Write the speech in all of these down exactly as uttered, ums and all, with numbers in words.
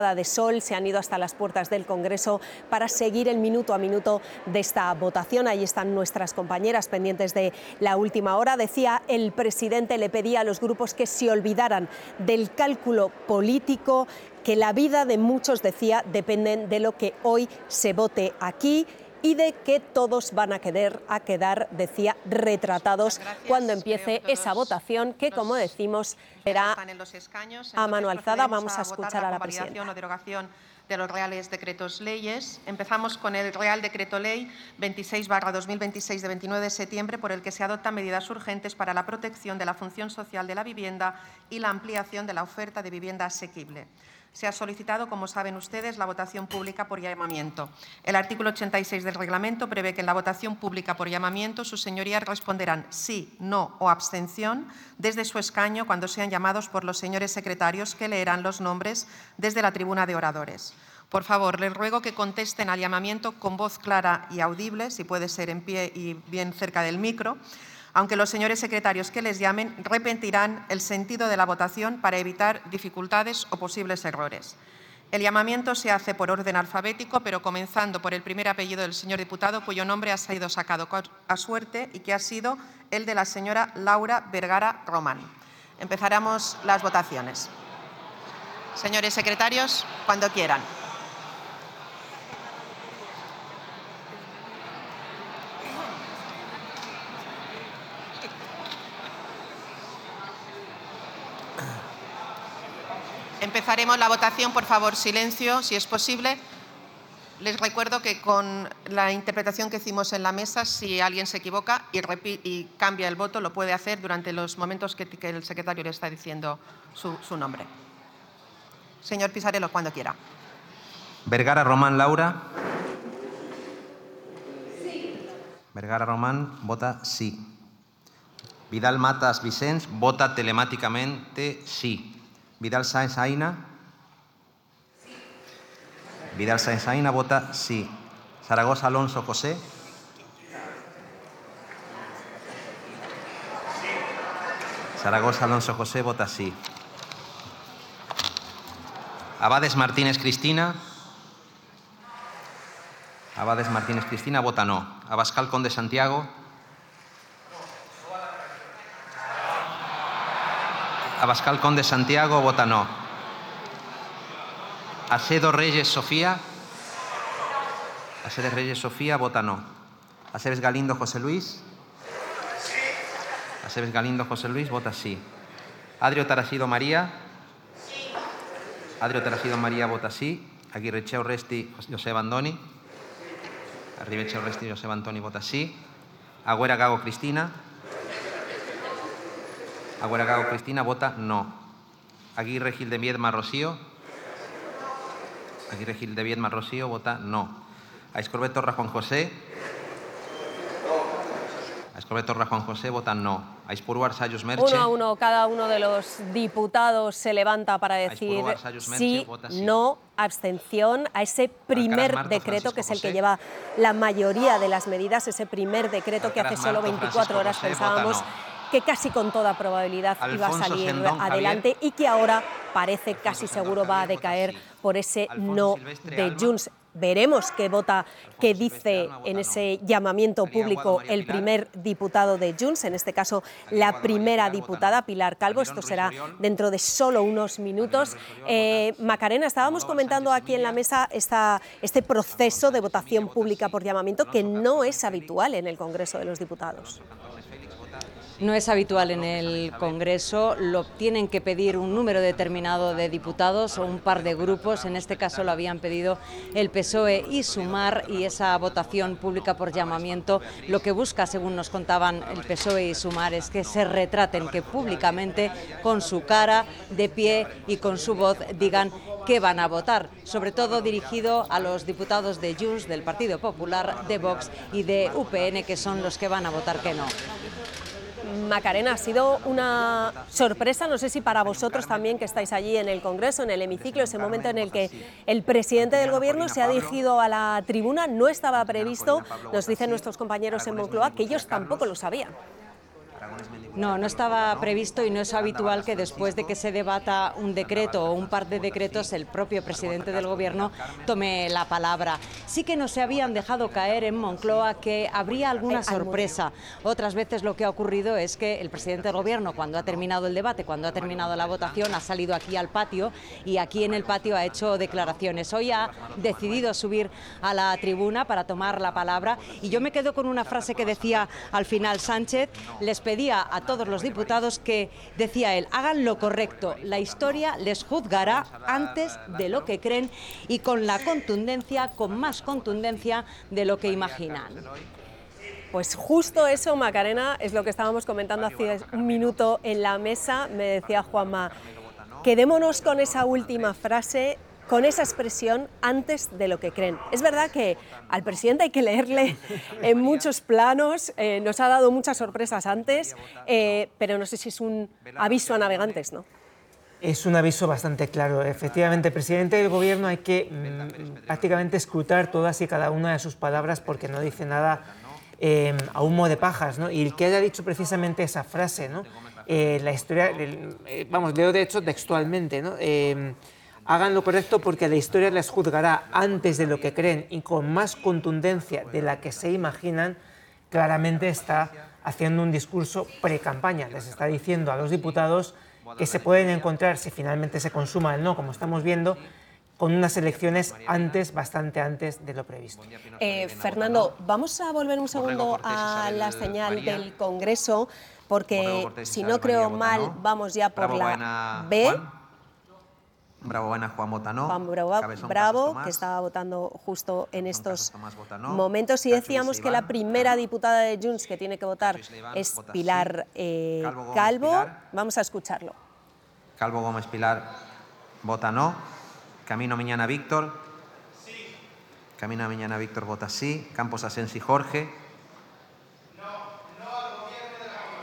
de sol, se han ido hasta las puertas del Congreso para seguir el minuto a minuto de esta votación. Ahí están nuestras compañeras pendientes de la última hora. Decía el presidente, le pedía a los grupos que se olvidaran del cálculo político, que la vida de muchos, decía, dependen de lo que hoy se vote aquí y de que todos van a quedar, a quedar, decía, retratados cuando empiece esa votación, que, como decimos, será a mano alzada. Vamos a escuchar a la presidenta. O derogación de los reales decretos leyes. Empezamos con el Real Decreto Ley veintiséis barra dos mil veintiséis de veintinueve de septiembre, por el que se adoptan medidas urgentes para la protección de la función social de la vivienda y la ampliación de la oferta de vivienda asequible. Se ha solicitado, como saben ustedes, la votación pública por llamamiento. El artículo ochenta y seis del reglamento prevé que en la votación pública por llamamiento sus señorías responderán sí, no o abstención desde su escaño cuando sean llamados por los señores secretarios, que leerán los nombres desde la tribuna de oradores. Por favor, les ruego que contesten al llamamiento con voz clara y audible, si puede ser en pie y bien cerca del micro, aunque los señores secretarios que les llamen repetirán el sentido de la votación para evitar dificultades o posibles errores. El llamamiento se hace por orden alfabético, pero comenzando por el primer apellido del señor diputado, cuyo nombre ha sido sacado a suerte y que ha sido el de la señora Laura Vergara Román. Empezaremos las votaciones. Señores secretarios, cuando quieran. Empezaremos la votación. Por favor, silencio, si es posible. Les recuerdo que con la interpretación que hicimos en la mesa, si alguien se equivoca y, y cambia el voto, lo puede hacer durante los momentos que, que el secretario le está diciendo su, su nombre. Señor Pisarello, cuando quiera. Vergara Román Laura. Sí. Vergara Román vota sí. Vidal Matas Vicens vota telemáticamente sí. Vidal Sáenz Aina. Sí. Vidal Sáenz Aina vota sí. Zaragoza Alonso José. Sí. Zaragoza Alonso José vota sí. Abades Martínez Cristina. Abades Martínez Cristina vota no. Abascal Conde Santiago. Abascal Conde Santiago vota no. Asedo Reyes Sofía. Asedo Reyes Sofía vota no. Aceves Galindo José Luis. Aceves Galindo José Luis vota sí. Adrio Tarasido María. Adrio Tarasido María vota sí. Aguirrechea Urresti José Bandoni. Aguirrechea Urresti José Bandoni vota sí. Agüera Gago Cristina. Agüera Gago Cristina vota no. Aguirre Gil de Viedma Rocío. Aguirre Gil de Viedma Rocío vota no. Aiscorbet Torra Juan José. Aiscorbet Torra Juan José vota no. Aispurúar Sayus Merche. Uno a uno, cada uno de los diputados se levanta para decir sí, no, abstención a ese primer decreto, que es el que lleva la mayoría de las medidas, ese primer decreto que hace solo veinticuatro horas pensábamos que casi con toda probabilidad iba a salir adelante y que ahora parece casi seguro va a decaer por ese no de Junts. Veremos qué vota, qué dice en ese llamamiento público el primer diputado de Junts, en este caso la primera diputada, Pilar Calvo. Esto será dentro de solo unos minutos. Eh, Macarena, estábamos comentando aquí en la mesa esta, este proceso de votación pública por llamamiento que no es habitual en el Congreso de los Diputados. No es habitual en el Congreso, lo tienen que pedir un número determinado de diputados o un par de grupos, en este caso lo habían pedido el P S O E y Sumar, y esa votación pública por llamamiento lo que busca, según nos contaban el P S O E y Sumar, es que se retraten, que públicamente, con su cara, de pie y con su voz, digan qué van a votar, sobre todo dirigido a los diputados de Junts, del Partido Popular, de Vox y de U P N, que son los que van a votar que no. Macarena, ha sido una sorpresa, no sé si para vosotros también, que estáis allí en el Congreso, en el hemiciclo, ese momento en el que el presidente del Gobierno se ha dirigido a la tribuna, no estaba previsto, nos dicen nuestros compañeros en Moncloa que ellos tampoco lo sabían. No, no estaba previsto y no es habitual que después de que se debata un decreto o un par de decretos el propio presidente del Gobierno tome la palabra. Sí que nos se habían dejado caer en Moncloa que habría alguna sorpresa. Otras veces lo que ha ocurrido es que el presidente del Gobierno, cuando ha terminado el debate, cuando ha terminado la votación, ha salido aquí al patio y aquí en el patio ha hecho declaraciones. Hoy ha decidido subir a la tribuna para tomar la palabra y yo me quedo con una frase que decía al final Sánchez. Les pedía a todos los diputados que, decía él, hagan lo correcto. La historia les juzgará antes de lo que creen y con la contundencia, con más contundencia de lo que imaginan. Pues justo eso, Macarena, es lo que estábamos comentando hace un minuto en la mesa. Me decía Juanma, quedémonos con esa última frase, con esa expresión, antes de lo que creen. Es verdad que al presidente hay que leerle en muchos planos, eh, nos ha dado muchas sorpresas antes, eh, pero no sé si es un aviso a navegantes, ¿no? Es un aviso bastante claro. Efectivamente, el presidente del Gobierno hay que mmm, prácticamente escrutar todas y cada una de sus palabras porque no dice nada eh, a humo de pajas, ¿no? Y el que haya dicho precisamente esa frase, ¿no? Eh, la historia, eh, vamos, leo de hecho textualmente, ¿no? Eh, Hagan lo correcto porque la historia les juzgará antes de lo que creen y con más contundencia de la que se imaginan. Claramente está haciendo un discurso pre-campaña. Les está diciendo a los diputados que se pueden encontrar, si finalmente se consuma el no, como estamos viendo, con unas elecciones antes, bastante antes de lo previsto. Eh, Fernando, vamos a volver un segundo a la señal del Congreso, porque si no creo mal, vamos ya por la B. Bravo, Ana, Juan vota no. Juan Bravo, Bravo que estaba votando justo en estos momentos. Y decíamos que la primera diputada de Junts que tiene que votar es Pilar eh, Calvo. Vamos a escucharlo. Calvo Gómez Pilar vota no. Camino Miñana Víctor. Sí. Camino Miñana Víctor vota sí. Campos Asensi Jorge. No, no al gobierno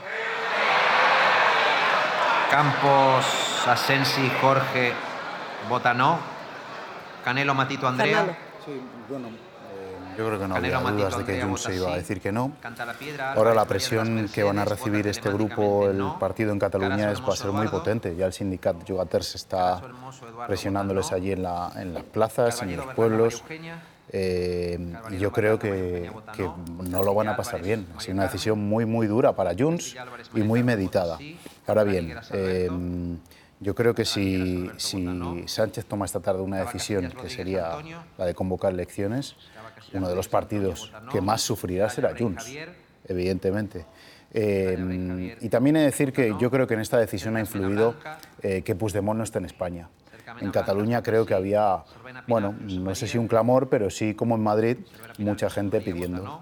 de la Campos Asensi Jorge vota no. Canelo Matito Andrea. Fernando. Sí, bueno, eh, yo creo que no había dudas de que Junts se iba a decir que no. Ahora la presión que van a recibir este grupo, el partido en Cataluña, es, va a ser muy potente. Ya el sindicat Jugaters está presionándoles allí en, la, en las plazas, en los pueblos. Eh, y yo creo que, que no lo van a pasar bien. Ha sido una decisión muy, muy dura para Junts y muy meditada. Ahora bien, eh, yo creo que si, si Sánchez toma esta tarde una decisión, que sería la de convocar elecciones, uno de los partidos que más sufrirá será Junts, evidentemente. Eh, y también he de decir que yo creo que en esta decisión ha influido eh, que Puigdemont no esté en España. En Cataluña creo que había, bueno, no sé si un clamor, pero sí, como en Madrid, mucha gente pidiendo.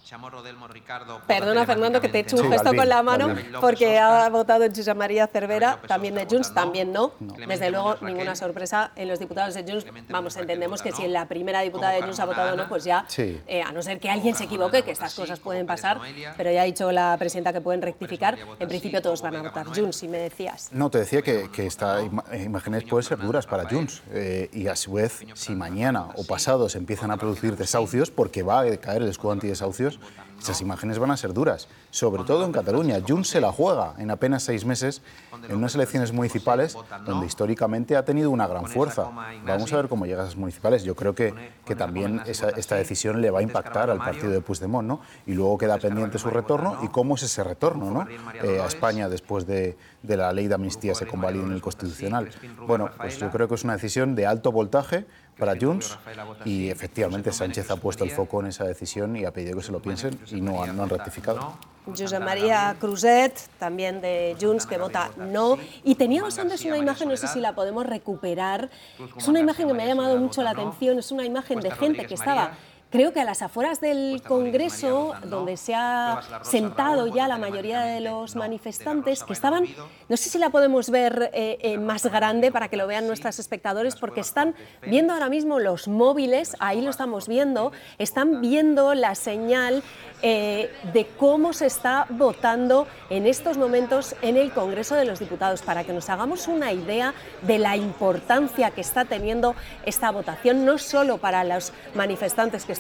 Perdona, Fernando, que te he hecho un Sí, gesto Balbín, con la mano, Balbín. porque ha votado Josep María Cervera, también de Junts, también no. Desde luego, ninguna sorpresa en los diputados de Junts. Vamos, entendemos que si la primera diputada de Junts ha votado no, pues ya, Sí. eh, a no ser que alguien se equivoque, que estas cosas pueden pasar, pero ya ha dicho la presidenta que pueden rectificar, en principio todos van a votar Junts, si me decías. No, te decía que, que esta ima- imágenes pueden ser duras para Junts eh, y a su vez, si mañana o pasado se empiezan a producir desahucios, porque va a caer el escudo antidesahucios, esas imágenes van a ser duras, sobre todo en Cataluña. Junts se la juega en apenas seis meses en unas elecciones municipales donde históricamente ha tenido una gran fuerza. Vamos a ver cómo llega a esas municipales. Yo creo que, que también esa, esta decisión le va a impactar al partido de Puigdemont, ¿no? Y luego queda pendiente su retorno y cómo es ese retorno, ¿no? Eh, a España después de, de la ley de amnistía se convalide en el Constitucional. Bueno, pues yo creo que es una decisión de alto voltaje para Junts y efectivamente Sánchez ha puesto el foco en esa decisión y ha pedido que se lo piensen y no han, no han rectificado. Josep María Cruzet, también de Junts, que vota no. Y teníamos antes una imagen, no sé si la podemos recuperar. Es una imagen que me ha llamado mucho la atención, es una imagen de gente que estaba, creo que a las afueras del Congreso, donde se ha sentado ya la mayoría de los manifestantes, que estaban, no sé si la podemos ver eh, eh, más grande para que lo vean nuestros espectadores, porque están viendo ahora mismo los móviles, ahí lo estamos viendo, están viendo la señal eh, de cómo se está votando en estos momentos en el Congreso de los Diputados, para que nos hagamos una idea de la importancia que está teniendo esta votación, no solo para los manifestantes que están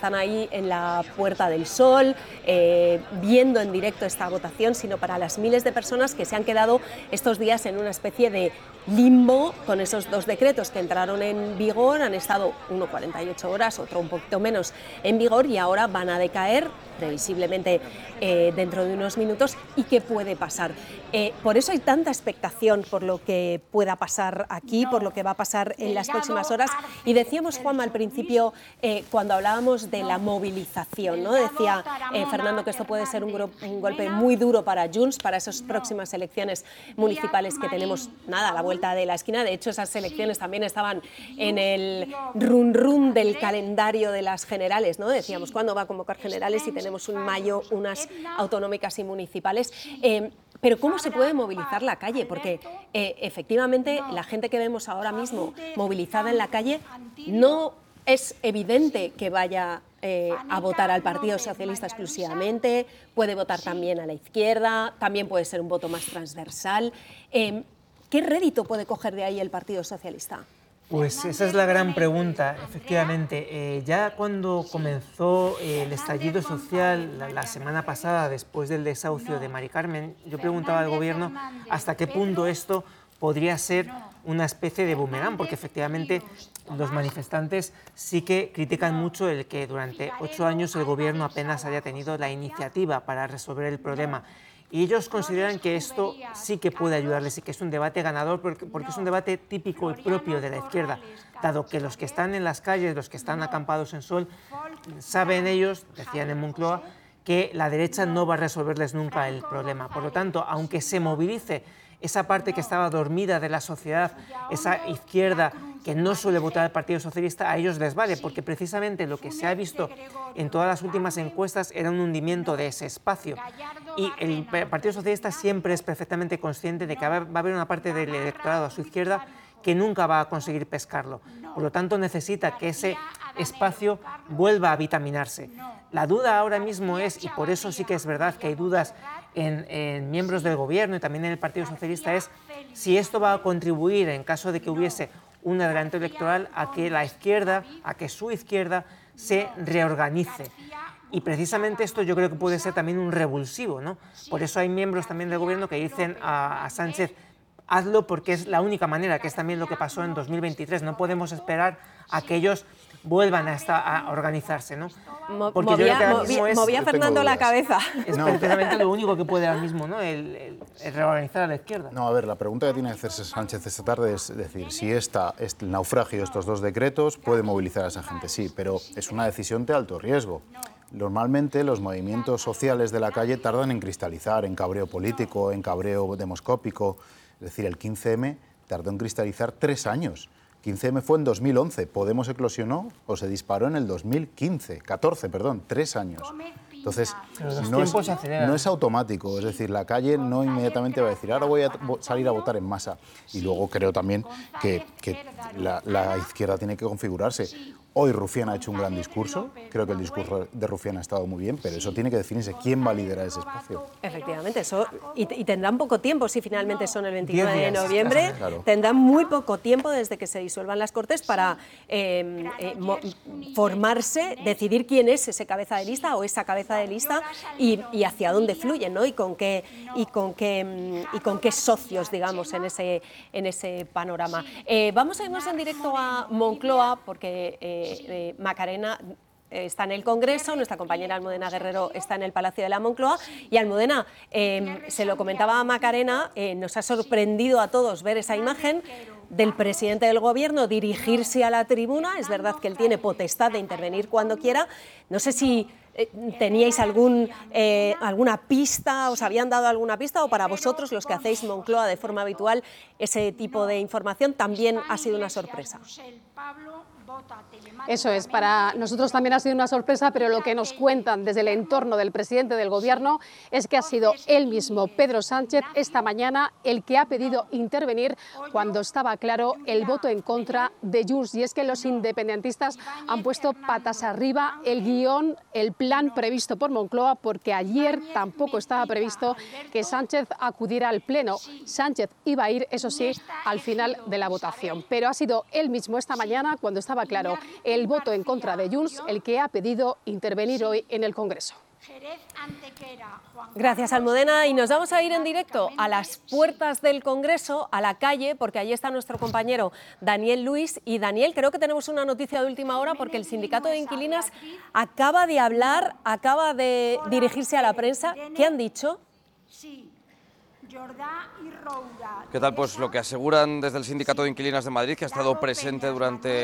están ahí en la Puerta del Sol, eh, viendo en directo esta votación, sino para las miles de personas que se han quedado estos días en una especie de limbo con esos dos decretos que entraron en vigor, han estado uno cuarenta y ocho horas, otro un poquito menos en vigor y ahora van a decaer previsiblemente eh, dentro de unos minutos. ¿Y qué puede pasar? Eh, por eso hay tanta expectación por lo que pueda pasar aquí, por lo que va a pasar en las próximas horas. Y decíamos, Juanma, al principio, eh, cuando hablábamos de la movilización, ¿no? Decía eh, Fernando que esto puede ser un, un golpe muy duro para Junts, para esas próximas elecciones municipales que tenemos, nada, a la vuelta de la esquina. De hecho, esas elecciones también estaban en el run run del calendario de las generales, ¿no? Decíamos, ¿cuándo va a convocar generales? Y tenemos un mayo, unas autonómicas y municipales. Eh, pero ¿cómo se puede movilizar la calle? Porque eh, efectivamente la gente que vemos ahora mismo movilizada en la calle no es evidente que vaya eh, a votar al Partido Socialista exclusivamente, puede votar también a la izquierda, también puede ser un voto más transversal. Eh, ¿Qué rédito puede coger de ahí el Partido Socialista? Pues esa es la gran pregunta, efectivamente. Eh, ya cuando comenzó eh, el estallido social la, la semana pasada, después del desahucio de Mari Carmen, yo preguntaba al Gobierno hasta qué punto esto podría ser una especie de boomerang, porque efectivamente los manifestantes sí que critican mucho el que durante ocho años el Gobierno apenas haya tenido la iniciativa para resolver el problema. Y ellos consideran que esto sí que puede ayudarles y que es un debate ganador porque, porque es un debate típico y propio de la izquierda, dado que los que están en las calles, los que están acampados en sol, saben ellos, decían en Moncloa, que la derecha no va a resolverles nunca el problema. Por lo tanto, aunque se movilice esa parte que estaba dormida de la sociedad, esa izquierda que no suele votar al Partido Socialista, a ellos les vale, porque precisamente lo que se ha visto en todas las últimas encuestas era un hundimiento de ese espacio. Y el Partido Socialista siempre es perfectamente consciente de que va a haber una parte del electorado a su izquierda que nunca va a conseguir pescarlo. Por lo tanto, necesita que ese espacio vuelva a vitaminarse. La duda ahora mismo es, y por eso sí que es verdad que hay dudas en, en miembros del Gobierno y también en el Partido Socialista, es si esto va a contribuir, en caso de que hubiese un adelanto electoral, a que la izquierda, a que su izquierda se reorganice. Y precisamente esto yo creo que puede ser también un revulsivo, ¿no? Por eso hay miembros también del Gobierno que dicen a, a Sánchez, hazlo porque es la única manera, que es también lo que pasó en dos mil veintitrés. No podemos esperar a que ellos vuelvan a, esta, a organizarse, ¿no? Porque movía, yo creo que ahora mismo es, movía Fernando la cabeza. Es no. precisamente lo único que puede ahora mismo, ¿no? El, el, el reorganizar a la izquierda. No, a ver, la pregunta que tiene que hacerse Sánchez esta tarde es decir, si esta, este, el naufragio de estos dos decretos puede movilizar a esa gente, sí, pero es una decisión de alto riesgo. Normalmente los movimientos sociales de la calle tardan en cristalizar, en cabreo político, en cabreo demoscópico. Es decir, el quince eme tardó en cristalizar tres años. quince eme fue en dos mil once, Podemos eclosionó o se disparó en el dos mil quince, catorce, perdón, tres años. Entonces, no es, no es automático, es decir, la calle no inmediatamente va a decir, ahora voy a salir a votar en masa. Y luego creo también que, que la, la izquierda tiene que configurarse. Hoy Rufián ha hecho un gran discurso, creo que el discurso de Rufián ha estado muy bien, pero eso tiene que definirse quién va a liderar ese espacio. Efectivamente, eso, y, y tendrán poco tiempo, si finalmente son el veintinueve de noviembre, claro. Tendrán muy poco tiempo desde que se disuelvan las Cortes para eh, eh, mo, formarse, decidir quién es ese cabeza de lista o esa cabeza de lista y, y hacia dónde fluyen, ¿no? Y con qué, y con qué, y con qué socios, digamos, en ese, en ese panorama. Eh, vamos a irnos en directo a Moncloa, porque eh, Eh, Macarena eh, está en el Congreso, nuestra compañera Almudena Guerrero está en el Palacio de la Moncloa. Y Almudena, eh, se lo comentaba a Macarena, eh, nos ha sorprendido a todos ver esa imagen del presidente del Gobierno dirigirse a la tribuna. Es verdad que él tiene potestad de intervenir cuando quiera. No sé si eh, teníais algún, eh, alguna pista, os habían dado alguna pista, o para vosotros, los que hacéis Moncloa de forma habitual, ese tipo de información también ha sido una sorpresa. Eso es, para nosotros también ha sido una sorpresa, pero lo que nos cuentan desde el entorno del presidente del Gobierno es que ha sido él mismo, Pedro Sánchez, esta mañana el que ha pedido intervenir cuando estaba claro el voto en contra de Junts. Y es que los independentistas han puesto patas arriba el guión, el plan previsto por Moncloa, porque ayer tampoco estaba previsto que Sánchez acudiera al Pleno. Sánchez iba a ir, eso sí, al final de la votación, pero ha sido él mismo esta mañana mañana, cuando estaba claro el voto en contra de Junts, el que ha pedido intervenir hoy en el Congreso. Gracias, Almudena. Y nos vamos a ir en directo a las puertas del Congreso, a la calle, porque allí está nuestro compañero Daniel Luis. Y Daniel, creo que tenemos una noticia de última hora, porque el sindicato de inquilinas acaba de hablar, acaba de dirigirse a la prensa. ¿Qué han dicho? ¿Qué tal? Pues lo que aseguran desde el Sindicato de Inquilinas de Madrid, que ha estado presente durante